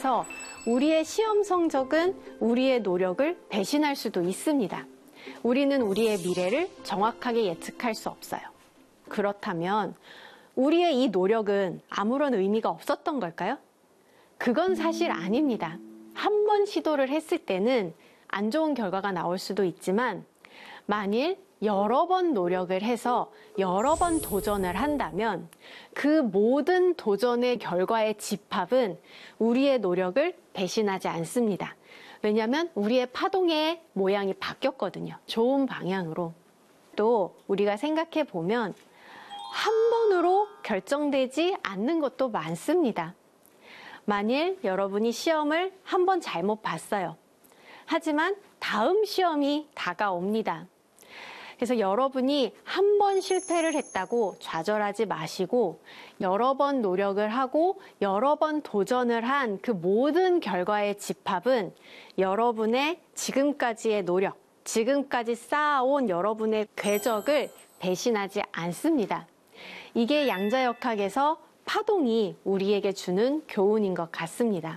그래서 우리의 시험 성적은 우리의 노력을 배신할 수도 있습니다. 우리는 우리의 미래를 정확하게 예측할 수 없어요. 그렇다면 우리의 이 노력은 아무런 의미가 없었던 걸까요? 그건 사실 아닙니다. 한 번 시도를 했을 때는 안 좋은 결과가 나올 수도 있지만 만일 여러 번 노력을 해서 여러 번 도전을 한다면 그 모든 도전의 결과의 집합은 우리의 노력을 배신하지 않습니다. 왜냐하면 우리의 파동의 모양이 바뀌었거든요. 좋은 방향으로. 또 우리가 생각해 보면 한 번으로 결정되지 않는 것도 많습니다. 만일 여러분이 시험을 한 번 잘못 봤어요. 하지만 다음 시험이 다가옵니다. 그래서 여러분이 한 번 실패를 했다고 좌절하지 마시고 여러 번 노력을 하고 여러 번 도전을 한 그 모든 결과의 집합은 여러분의 지금까지의 노력, 지금까지 쌓아온 여러분의 궤적을 배신하지 않습니다. 이게 양자역학에서 파동이 우리에게 주는 교훈인 것 같습니다.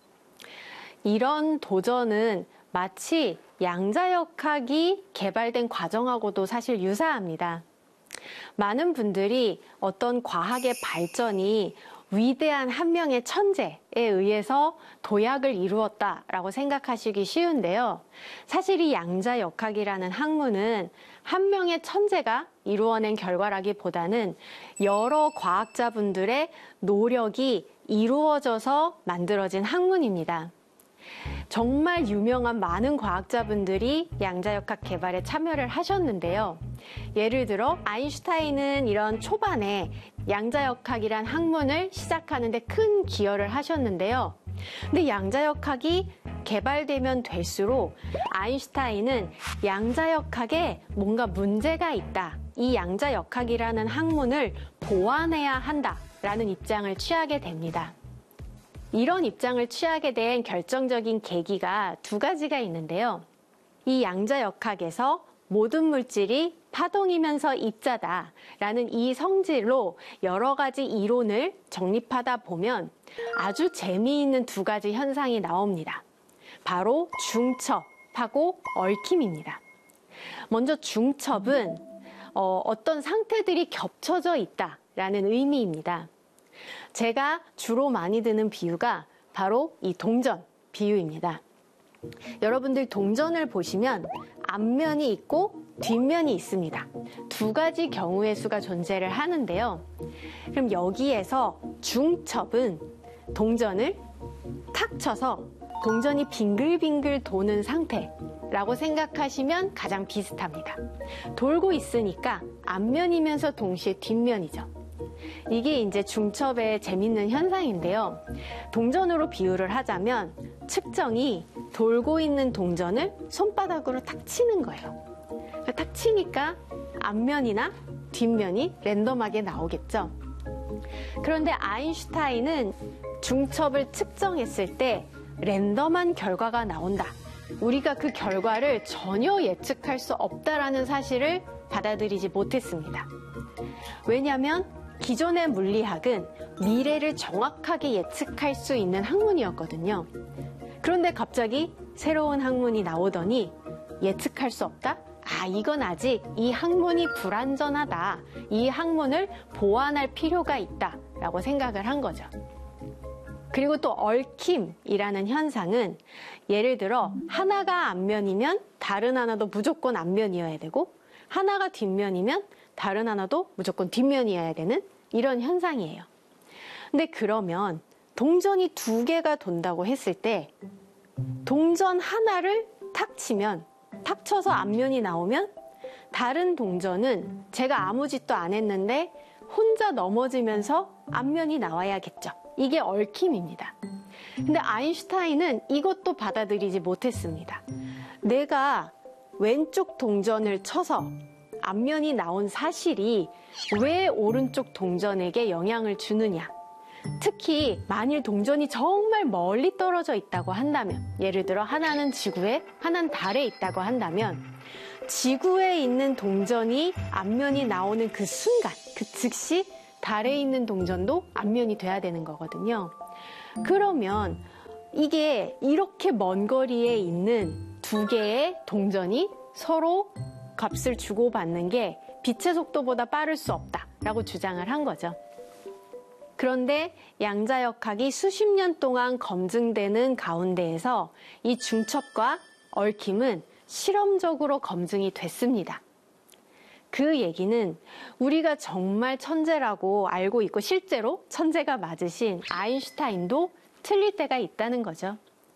이런 도전은 마치 양자역학이 개발된 과정하고도 사실 유사합니다. 많은 분들이 어떤 과학의 발전이 위대한 한 명의 천재에 의해서 도약을 이루었다라고 생각하시기 쉬운데요. 사실 이 양자역학이라는 학문은 한 명의 천재가 이루어낸 결과라기보다는 여러 과학자분들의 노력이 이루어져서 만들어진 학문입니다. 정말 유명한 많은 과학자분들이 양자역학 개발에 참여를 하셨는데요. 예를 들어 아인슈타인은 이런 초반에 양자역학이란 학문을 시작하는 데 큰 기여를 하셨는데요. 근데 양자역학이 개발되면 될수록 아인슈타인은 양자역학에 뭔가 문제가 있다. 이 양자역학이라는 학문을 보완해야 한다라는 입장을 취하게 됩니다. 이런 입장을 취하게 된 결정적인 계기가 두 가지가 있는데요. 이 양자역학에서 모든 물질이 파동이면서 입자다라는 이 성질로 여러 가지 이론을 정립하다 보면 아주 재미있는 두 가지 현상이 나옵니다. 바로 중첩하고 얽힘입니다. 먼저 중첩은 어떤 상태들이 겹쳐져 있다라는 의미입니다. 제가 주로 많이 드는 비유가 바로 이 동전 비유입니다. 여러분들 동전을 보시면 앞면이 있고 뒷면이 있습니다. 두 가지 경우의 수가 존재를 하는데요. 그럼 여기에서 중첩은 동전을 탁 쳐서 동전이 빙글빙글 도는 상태라고 생각하시면 가장 비슷합니다. 돌고 있으니까 앞면이면서 동시에 뒷면이죠. 이게 이제 중첩의 재밌는 현상인데요. 동전으로 비유를 하자면 측정이 돌고 있는 동전을 손바닥으로 탁 치는 거예요. 탁 치니까 앞면이나 뒷면이 랜덤하게 나오겠죠. 그런데 아인슈타인은 중첩을 측정했을 때 랜덤한 결과가 나온다. 우리가 그 결과를 전혀 예측할 수 없다라는 사실을 받아들이지 못했습니다. 왜냐하면 기존의 물리학은 미래를 정확하게 예측할 수 있는 학문이었거든요. 그런데 갑자기 새로운 학문이 나오더니 예측할 수 없다? 이건 아직 이 학문이 불완전하다. 이 학문을 보완할 필요가 있다. 라고 생각을 한 거죠. 그리고 또 얽힘이라는 현상은 예를 들어 하나가 앞면이면 다른 하나도 무조건 앞면이어야 되고 하나가 뒷면이면 다른 하나도 무조건 뒷면이어야 되는 이런 현상이에요. 근데 그러면 동전이 두 개가 돈다고 했을 때 동전 하나를 탁 치면 탁 쳐서 앞면이 나오면 다른 동전은 제가 아무 짓도 안 했는데 혼자 넘어지면서 앞면이 나와야겠죠. 이게 얽힘입니다. 근데 아인슈타인은 이것도 받아들이지 못했습니다. 내가 왼쪽 동전을 쳐서 앞면이 나온 사실이 왜 오른쪽 동전에게 영향을 주느냐. 특히 만일 동전이 정말 멀리 떨어져 있다고 한다면, 예를 들어 하나는 지구에, 하나는 달에 있다고 한다면 지구에 있는 동전이 앞면이 나오는 그 순간, 그 즉시 달에 있는 동전도 앞면이 돼야 되는 거거든요. 그러면 이게 이렇게 먼 거리에 있는 두 개의 동전이 서로 값을 주고받는 게 빛의 속도보다 빠를 수 없다라고 주장을 한 거죠. 그런데 양자역학이 수십 년 동안 검증되는 가운데에서 이 중첩과 얽힘은 실험적으로 검증이 됐습니다. 그 얘기는 우리가 정말 천재라고 알고 있고 실제로 천재가 맞으신 아인슈타인도 틀릴 때가 있다는 거죠.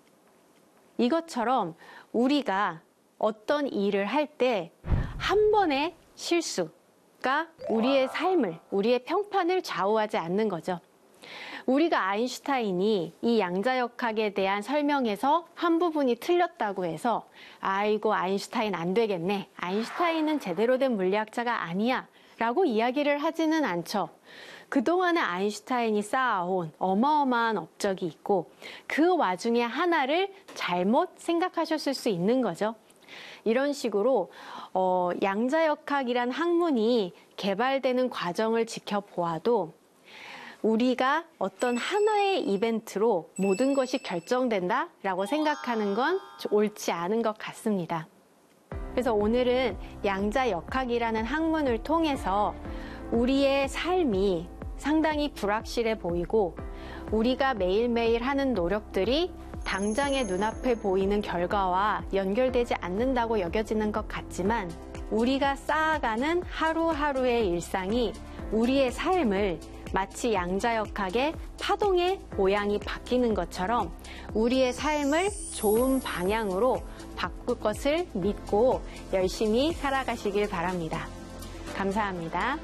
이것처럼 우리가 어떤 일을 할 때 한 번의 실수가 우리의 삶을, 우리의 평판을 좌우하지 않는 거죠. 우리가 아인슈타인이 이 양자역학에 대한 설명에서 한 부분이 틀렸다고 해서 아이고 아인슈타인 안 되겠네, 아인슈타인은 제대로 된 물리학자가 아니야 라고 이야기를 하지는 않죠. 그동안에 아인슈타인이 쌓아온 어마어마한 업적이 있고 그 와중에 하나를 잘못 생각하셨을 수 있는 거죠. 이런 식으로 양자역학이란 학문이 개발되는 과정을 지켜보아도 우리가 어떤 하나의 이벤트로 모든 것이 결정된다라고 생각하는 건 옳지 않은 것 같습니다. 그래서 오늘은 양자역학이라는 학문을 통해서 우리의 삶이 상당히 불확실해 보이고 우리가 매일매일 하는 노력들이 당장의 눈앞에 보이는 결과와 연결되지 않는다고 여겨지는 것 같지만 우리가 쌓아가는 하루하루의 일상이 우리의 삶을 마치 양자역학의 파동의 모양이 바뀌는 것처럼 우리의 삶을 좋은 방향으로 바꿀 것을 믿고 열심히 살아가시길 바랍니다. 감사합니다.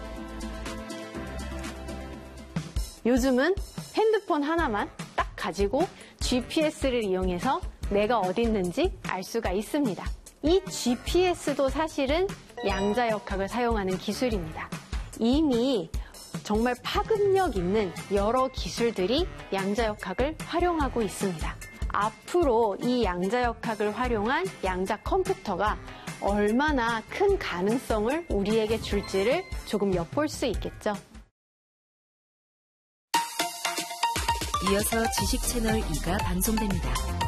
요즘은 핸드폰 하나만 딱 가지고 GPS를 이용해서 내가 어디 있는지 알 수가 있습니다. 이 GPS도 사실은 양자역학을 사용하는 기술입니다. 이미 정말 파급력 있는 여러 기술들이 양자역학을 활용하고 있습니다. 앞으로 이 양자역학을 활용한 양자 컴퓨터가 얼마나 큰 가능성을 우리에게 줄지를 조금 엿볼 수 있겠죠. 이어서 지식 채널 2가 방송됩니다.